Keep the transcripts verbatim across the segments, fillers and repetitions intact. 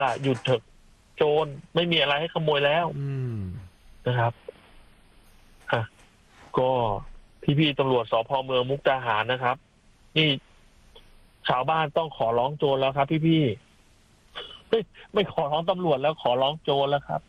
หยุดเถอะโจรไม่มีอะไรให้ขโมยแล้วนะครับอ่ะก็พี่ๆตำรวจสภ.เมืองมุกดาหารนะครับนี่ชาวบ้านต้องขอร้องโจรแล้วครับพี่ๆไม่ไม่ขอร้องตำรวจแล้วขอร้องโจรแล้วครับ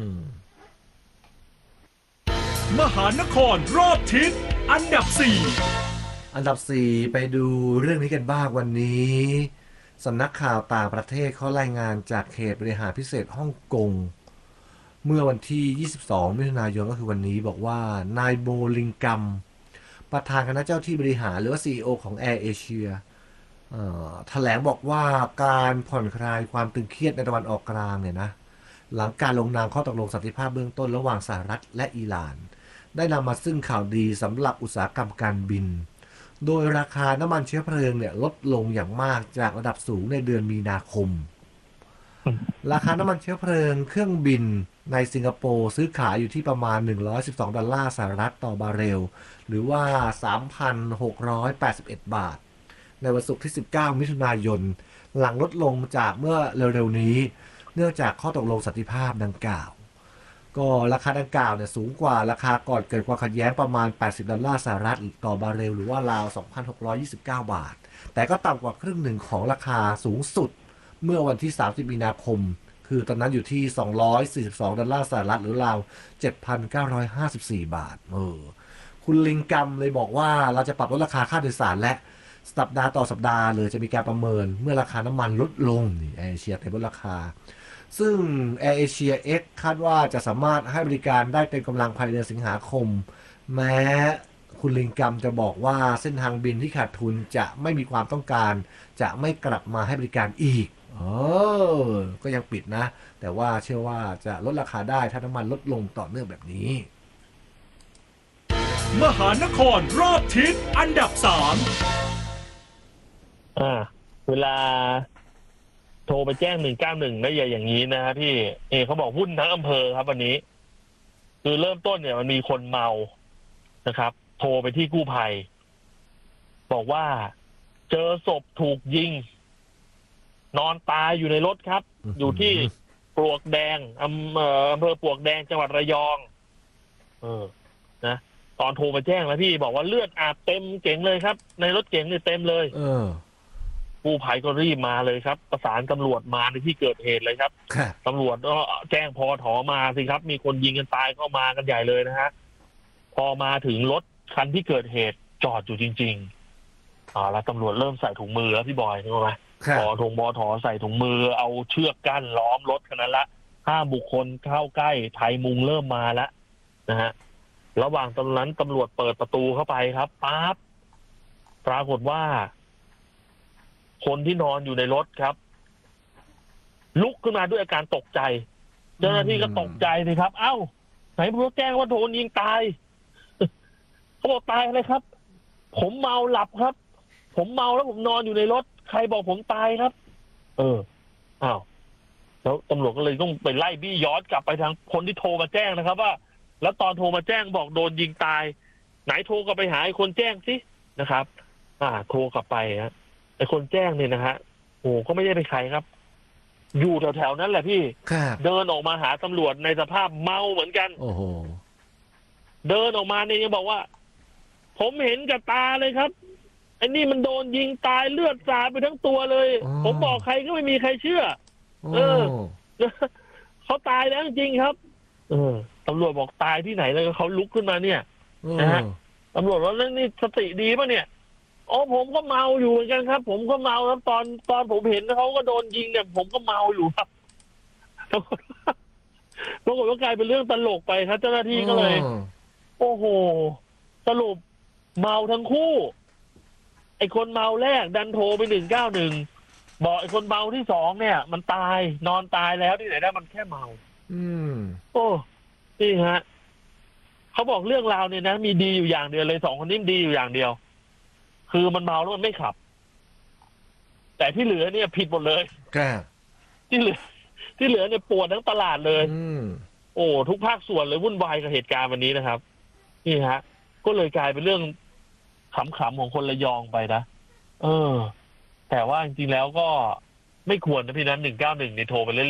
มหานครรอบทิศอันดับสี่อันดับสี่ไปดูเรื่องนี้กันบ้างวันนี้สำนักข่าวต่างประเทศเขารายงานจากเขตบริหารพิเศษฮ่องกงเมื่อวันที่ยี่สิบสองมิถุนายนก็คือวันนี้บอกว่านายโบลิงกัมประธานคณะเจ้าที่บริหารหรือว่า ซี อี โอ ของ Air Asia แถลงบอกว่าการผ่อนคลายความตึงเครียดในตะวันออกกลางเนี่ยนะหลังการลงนามข้อตกลงสันติภาพเบื้องต้นระหว่างสหรัฐและอิหร่านได้นำมาซึ่งข่าวดีสำหรับอุตสาหกรรมการบินโดยราคาน้ำมันเชื้อเพลิงเนี่ยลดลงอย่างมากจากระดับสูงในเดือนมีนาคมราคาน้ำมันเชื้อเพลิงเครื่องบินในสิงคโปร์ซื้อขายอยู่ที่ประมาณหนึ่งร้อยสิบสองดอลลาร์สหรัฐต่อบาร์เรลหรือว่า สามพันหกร้อยแปดสิบเอ็ด บาทในวันศุกร์ที่สิบเก้ามิถุนายนหลังลดลงจากเมื่อเร็วๆนี้เนื่องจากข้อตกลงสันติภาพดังกล่าวก็ราคาดังกล่าวเนี่ยสูงกว่าราคาก่อนเกิดความขัดแย้งประมาณแปดสิบดอลลาร์สหรัฐต่อบาร์เรลหรือว่าราว สองพันหกร้อยยี่สิบเก้า บาทแต่ก็ต่ำกว่าครึ่งหนึ่งของราคาสูงสุดเมื่อวันที่สามสิบมีนาคมคือตอนนั้นอยู่ที่สองร้อยสี่สิบสองดอลลาร์สหรัฐหรือราว เจ็ดพันเก้าร้อยห้าสิบสี่ บาทเออคุณลิงกัมเลยบอกว่าเราจะปรับลดราคาค่าโดยสารและสัปดาห์ต่อสัปดาห์เลยจะมีการประเมินเมื่อราคาน้ำมันลดลงนี่เอเชียเต็มลดราคาซึ่ง Air Asia X คาดว่าจะสามารถให้บริการได้เต็มกำลังภายในเดือนสิงหาคมแม้คุณลิงกัมจะบอกว่าเส้นทางบินที่ขาดทุนจะไม่มีความต้องการจะไม่กลับมาให้บริการอีกเออก็ยังปิดนะแต่ว่าเชื่อว่าจะลดราคาได้ถ้าน้ำมันลดลงต่อเนื่องแบบนี้มหานครรอบทิศอันดับสามอ่าเวลาโทรไปแจ้งหนึ่งเก้าหนึ่งได้อย่างนี้นะฮะพี่เอเขาบอกวุ่นทั้งอำเภอครับวันนี้คือเริ่มต้นเนี่ยมันมีคนเมานะครับโทรไปที่กู้ภัยบอกว่าเจอศพถูกยิงนอนตายอยู่ในรถครับ อยู่ที่ปลวกแดงอำเภออำเภอปลวกแดงจังหวัดระยองเออนะตอนโทรไปแจ้งแล้วพี่บอกว่าเลือดอาบเต็มเก๋งเลยครับในรถเก๋งเนี่ยเต็มเลยเออกู้ภัยก็รีบมาเลยครับประสานตำรวจมาในที่เกิดเหตุเลยครับตำรวจก็แจ้งพอถอมาสิครับมีคนยิงกันตายเข้ามากันใหญ่เลยนะฮะพอมาถึงรถคันที่เกิดเหตุจอดอยู่จริงๆอ่าแล้วตำรวจเริ่มใส่ถุงมือแล้วพี่บอยใช่ไหมพอทงบอถอใส่ถุงมือเอาเชือกกั้นล้อมรถคันนั้นละห้ามบุคคลเข้าใกล้ไทยมุงเริ่มมาแล้วนะฮะระหว่างตอนนั้นตำรวจเปิดประตูเข้าไปครับปั๊บปรากฏว่าคนที่นอนอยู่ในรถครับลุกขึ้นมาด้วยอาการตกใจเจ้าหน้าที่ก็ตกใจสิครับเอ้าไหนพวกแจ้งว่าโดนยิงตายเขาบอกตายอะไรครับผมเมาหลับครับผมเมาแล้วผมนอนอยู่ในรถใครบอกผมตายครับเอออ้าวแล้วตำรวจก็เลยต้องไปไล่บี้ย้อนกลับไปทางคนที่โทรมาแจ้งนะครับว่าแล้วตอนโทรมาแจ้งบอกโดนยิงตายไหนโทรกลับไปหาไอ้คนแจ้งสินะครับ อ่าโทรกลับไปฮะไอ้คนแจ้งเนี่ยนะฮะโอ้ก็ไม่ได้เป็นใครครับอยู่แถวๆนั้นแหละพี่เดินออกมาหาตำรวจในสภาพเมาเหมือนกันโอ้โหเดินออกมาเนี่ยยังบอกว่าผมเห็นกับตาเลยครับไอ้นี่มันโดนยิงตายเลือดสาดไปทั้งตัวเลยผมบอกใครก็ไม่มีใครเชื่อเออเขาตายแล้วจริงครับเออตำรวจบอกตายที่ไหนแล้วเขาลุกขึ้นมาเนี่ยนะฮะตำรวจว่าแล้วนี่สติดีป่ะเนี่ยอ๋อผมก็เมาอยู่เหมือนกันครับผมก็เมาครับตอนตอนผมเห็นเขาก็โดนยิงเนี่ยผมก็เมาอยู่ครับปรากฏว่ากลายเป็นเรื่องตลกไปครับเจ้าหน้าที่ก็เลยโอ้โหสรุปเมาทั้งคู่ไอ้คนเมาแรกดันโทรไปหนึ่งเก้าหนึ่งบอกไอ้คนเมาที่สองเนี่ยมันตายนอนตายแล้วที่ไหนได้มันแค่เมาอืมโอ้นี่ฮะเขาบอกเรื่องราวเนี่ยนะมีดีอยู่อย่างเดียวเลยสองคนนี้ดีอยู่อย่างเดียวคือมันเมาแล้วมันไม่ขับแต่ที่เหลือเนี่ยผิดหมดเลยที่เหลือที่เหลือเนี่ยปวดทั้งตลาดเลยโอ้ทุกภาคส่วนเลยวุ่นวายกับเหตุการณ์วันนี้นะครับนี่ฮะก็เลยกลายเป็นเรื่องขำๆของคนระยองไปนะเออแต่ว่าจริงๆแล้วก็ไม่ควรนะพี่นั้นหนึ่งเก้าหนึ่งเนี่ยโทรไปเล่น